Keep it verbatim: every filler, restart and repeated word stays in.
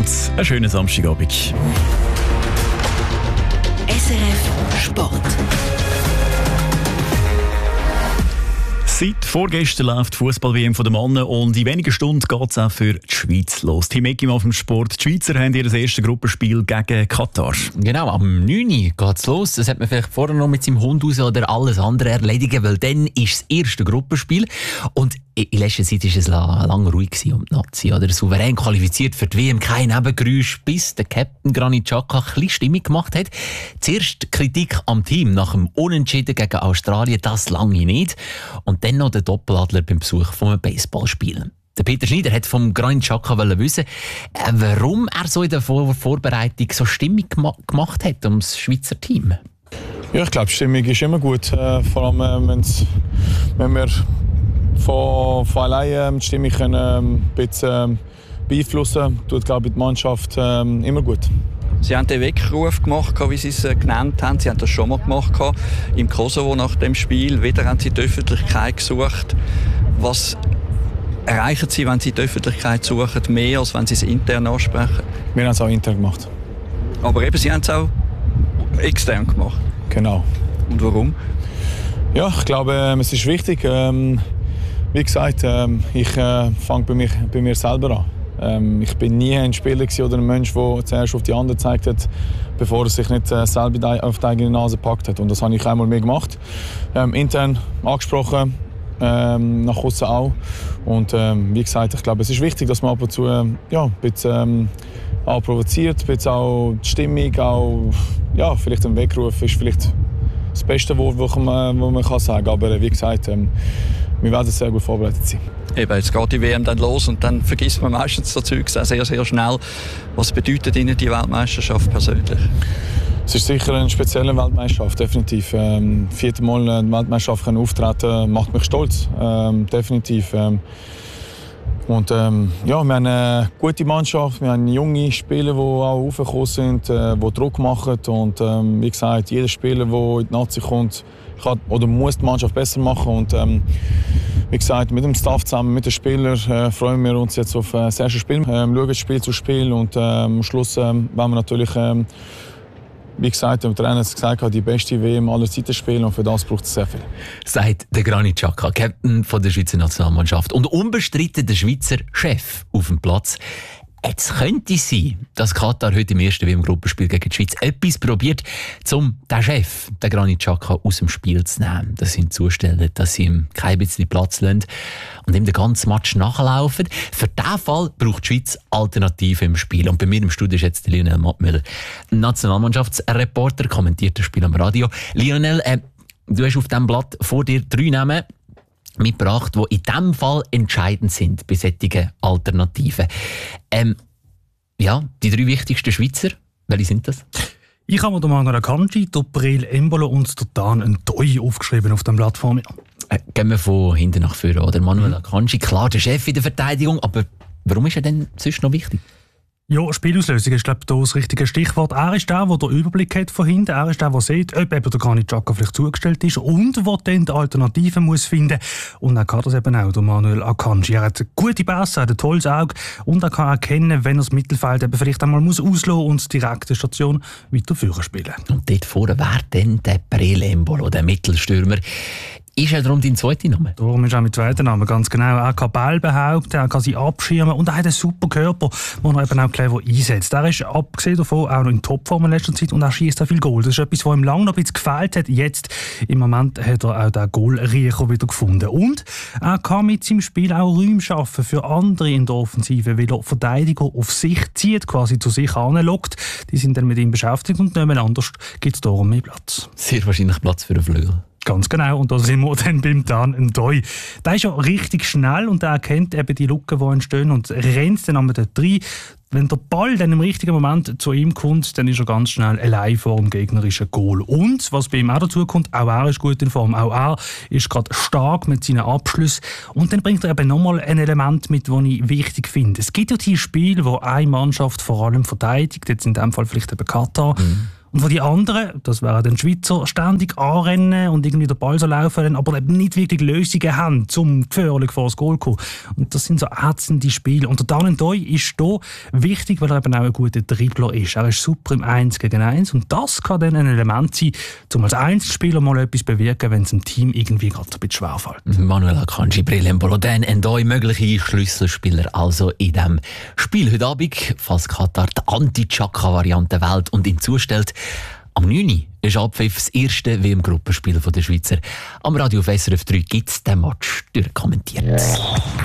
Schulz. Einen schönen Samstagabend. S R F Sport. Seit vorgestern läuft die Fußball-W M der Männer und in wenigen Stunden geht es auch für die Schweiz los. Team Eckim auf dem Sport. Die Schweizer haben ihr erstes Gruppenspiel gegen Katar. Genau, am neun Uhr geht es los. Das hat man vielleicht vorher noch mit seinem Hund raus oder alles andere erledigen, weil dann ist das erste Gruppenspiel. Und in letzter Zeit war es lange ruhig um die Nazi. Oder souverän qualifiziert für die W M, kein Nebengeräusch, bis der Captain Granit Xhaka ein bisschen Stimmung gemacht hat. Zuerst Kritik am Team nach dem Unentschieden gegen Australien, das lange nicht. Und dann noch der Doppeladler beim Besuch von einem Baseballspiel. Der Peter Schneider hat vom Granit Xhaka wissen, warum er so in der Vor- Vorbereitung so Stimmung gema- gemacht hat um das Schweizer Team. Ja, ich glaube, die Stimmung ist immer gut. Äh, vor allem, äh, wenn's, wenn wir von, von alleine die Stimmung können, ähm, ein bisschen äh, beeinflussen, tut, glaube ich, die Mannschaft äh, immer gut. Sie haben den Weckruf gemacht, wie Sie es genannt haben. Sie haben das schon mal gemacht im Kosovo nach dem Spiel. Wieder haben Sie die Öffentlichkeit gesucht. Was erreichen Sie, wenn Sie die Öffentlichkeit suchen, mehr als wenn Sie es intern ansprechen? Wir haben es auch intern gemacht. Aber eben, Sie haben es auch extern gemacht. Genau. Und warum? Ja, ich glaube, ähm, es ist wichtig. Ähm, wie gesagt, ähm, ich äh, fange bei mir, bei mir selber an. Ähm, ich bin nie ein Spieler oder ein Mensch, der zuerst auf die anderen gezeigt hat, bevor er sich nicht äh, selber auf die eigene Nase gepackt hat. Und das habe ich einmal mehr gemacht. Ähm, intern angesprochen, ähm, nach außen auch. Und ähm, wie gesagt, ich glaube, es ist wichtig, dass man ab und zu äh, ja, ein bisschen ähm, auch provoziert, ein bisschen auch die Stimmung, auch ja, vielleicht ein Weckruf ist vielleicht das beste Wort, das man, was man kann sagen kann. Aber wie gesagt, ähm, wir werden sehr gut vorbereitet sein. Eben, jetzt geht die W M dann los und dann vergisst man meistens das Zeug sehr, sehr schnell. Was bedeutet Ihnen die Weltmeisterschaft persönlich? Es ist sicher eine spezielle Weltmeisterschaft, definitiv. Ähm, vierte Mal in der Weltmeisterschaft auftreten macht mich stolz, ähm, definitiv. Ähm, und ähm, ja, wir haben eine gute Mannschaft, wir haben junge Spieler, die auch aufgekommen sind, äh, die Druck machen. Und ähm, wie gesagt, jeder Spieler, der in die Nazi kommt, kann oder muss die Mannschaft besser machen. Und, ähm, wie gesagt, mit dem Staff zusammen, mit den Spielern äh, freuen wir uns jetzt auf äh, das erste Spiel. Ähm, schauen Spiel zu Spiel und ähm, am Schluss ähm, werden wir natürlich, ähm, wie gesagt, der Trainer hat es gesagt, die beste W M aller Zeiten spielen und für das braucht es sehr viel. Sagt der Granit Xhaka, Captain von der Schweizer Nationalmannschaft und unbestritten der Schweizer Chef auf dem Platz. Jetzt könnte es sein, dass Katar heute im ersten W M-Gruppenspiel gegen die Schweiz etwas probiert, um den Chef, den Granit Xhaka, aus dem Spiel zu nehmen. Dass sie ihm zustellen, dass sie ihm kein bisschen Platz lassen und ihm den ganzen Match nachlaufen. Für diesen Fall braucht die Schweiz Alternativen im Spiel. Und bei mir im Studio ist jetzt Lionel Mattmüller, Nationalmannschaftsreporter, kommentiert das Spiel am Radio. Lionel, äh, du hast auf diesem Blatt vor dir drei Namen mitgebracht, die in diesem Fall entscheidend sind bei solchen Alternativen. Ähm, ja, die drei wichtigsten Schweizer, welche sind das? Ich habe mir den Manuel Akanji, den Breel Embolo und den Dan N'Doye aufgeschrieben auf dem Blatt vor mir. Äh, gehen wir von hinten nach vorne, oder? Manuel Akanji, klar, der Chef in der Verteidigung, aber warum ist er denn sonst noch wichtig? Ja, Spielauslösung ist, glaube ich, das richtige Stichwort. Er ist der, der den Überblick hat von hinten. Er ist der, der sieht, ob eben der Granit Xhaka vielleicht zugestellt ist und der dann die Alternativen muss finden. Und er kann das eben auch, der Manuel Akanji. Er hat gute Pässe, ein tolles Auge und er kann erkennen, wenn er das Mittelfeld eben vielleicht einmal muss auslassen und die direkte Station weiter führen spielen. Und dort vorne wäre dann der Breel Embolo, der Mittelstürmer. Ist er darum dein zweiter Name? Darum ist auch mein zweiter Name, ganz genau. Er kann Ball behaupten, er kann sie abschirmen und er hat einen super Körper, den er eben auch clever einsetzt. Er ist abgesehen davon auch noch in Topform in letzter Zeit und er schießt auch viel Goal. Das ist etwas, was ihm lange noch ein bisschen gefehlt hat. Jetzt, im Moment, hat er auch den Goalriecher wieder gefunden. Und er kann mit seinem Spiel auch Räume schaffen für andere in der Offensive, weil er Verteidiger auf sich zieht, quasi zu sich anlockt. Die sind dann mit ihm beschäftigt und nicht mehr anders gibt es darum mehr Platz. Sehr wahrscheinlich Platz für einen Flügel. Ganz genau, und da sind wir dann beim Dan N'Doye. Der ist ja richtig schnell und er erkennt eben die Lücken, die entstehen und rennt dann einmal dort rein. Wenn der Ball dann im richtigen Moment zu ihm kommt, dann ist er ganz schnell allein vor dem gegnerischen Goal. Und, was bei ihm auch dazu kommt, auch er ist gut in Form. Auch er ist gerade stark mit seinen Abschlüssen. Und dann bringt er eben nochmal ein Element mit, das ich wichtig finde. Es gibt ja die Spiele, wo eine Mannschaft vor allem verteidigt, jetzt in diesem Fall vielleicht eben Katar. Mhm. Und von die anderen, das wären dann Schweizer, ständig anrennen und irgendwie den Ball so laufen, aber eben nicht wirklich Lösungen haben, zum gefährlich vor das Goal zu kommen. Und das sind so ätzende Spiele. Und der Dan N'Doye ist hier wichtig, weil er eben auch ein guter Dribbler ist. Er ist super im eins gegen eins und das kann dann ein Element sein, um als Einzelspieler mal etwas bewirken, wenn es dem Team irgendwie gerade ein bisschen schwerfällt. Manuel Akanji, Brillembolo, Dan N'Doye, mögliche Schlüsselspieler also in diesem Spiel heute Abend, falls Katar die Anti-Chaka-Variante wählt und ihn zustellt. Am neun Uhr ist Abpfiff das erste W M-Gruppenspiel der Schweizer. Am Radio auf S R F drei gibt es den Match durchkommentiert.